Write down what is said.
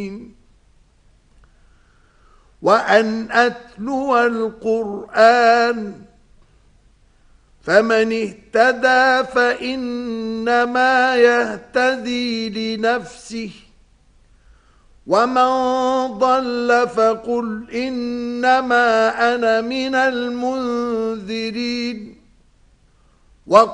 وأن أتلو القرآن فمن اهتدى فإنما يهتدي لنفسه ومن ضل فقل إنما أنا من المنذرين.